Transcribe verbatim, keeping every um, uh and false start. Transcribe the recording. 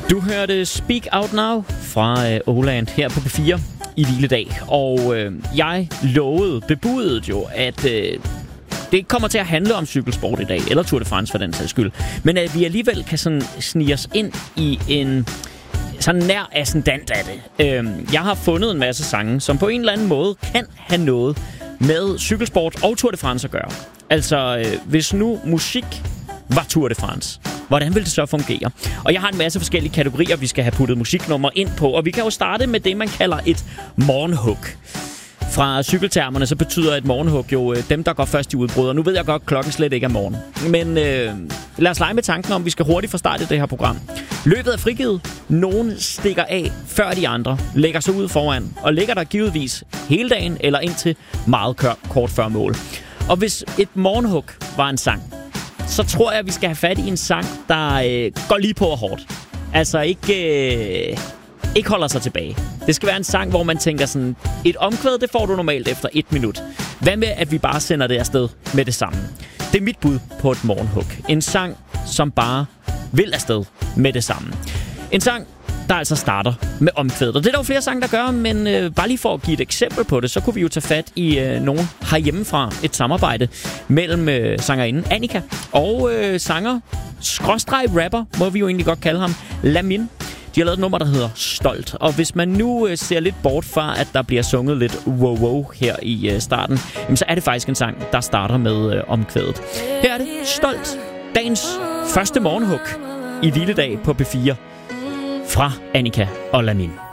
Du hørte Speak Out Now fra øh, Åland her på P fire i Hviledag. Og øh, jeg lovede, bebudede jo, at øh, det ikke kommer til at handle om cykelsport i dag, eller Tour de France for den sags skyld. Men at vi alligevel kan sådan snige os ind i en sådan nær ascendant af det. Øh, jeg har fundet en masse sange, som på en eller anden måde kan have noget med cykelsport og Tour de France at gøre. Altså, øh, hvis nu musik var Tour de France, hvordan vil det så fungere? Og jeg har en masse forskellige kategorier, vi skal have puttet musiknummer ind på. Og vi kan jo starte med det, man kalder et morgenhug. Fra cykeltermerne, så betyder et morgenhug jo øh, dem, der går først i udbrud. Og nu ved jeg godt, at klokken slet ikke er morgen. Men øh, lad os lege med tanken om, vi skal hurtigt få startet det her program. Løbet er frigivet. Nogen stikker af før de andre, lægger sig ud foran, og ligger der givetvis hele dagen eller indtil meget kort før mål. Og hvis et morgenhug var en sang, så tror jeg, at vi skal have fat i en sang, der øh, går lige på og hårdt. Altså ikke, øh, ikke holder sig tilbage. Det skal være en sang, hvor man tænker sådan, et omkvæd, det får du normalt efter et minut. Hvad med, at vi bare sender det afsted med det samme? Det er mit bud på et morgenhug. En sang, som bare vil afsted med det samme. En sang, der altså starter med omkvædet. Og det er der jo flere sange, der gør, men øh, bare lige for at give et eksempel på det, så kunne vi jo tage fat i øh, nogen herhjemmefra. Et samarbejde mellem øh, sangerinden Annika og øh, sanger, skråstreg rapper, må vi jo egentlig godt kalde ham, Lamin. De har lavet et nummer, der hedder Stolt. Og hvis man nu øh, ser lidt bort fra, at der bliver sunget lidt wow-wow her i øh, starten, jamen, så er det faktisk en sang, der starter med øh, omkvædet. Her er det Stolt. Dagens første morgenhug i Hviledag på P fire. Fra Annika og Lamin.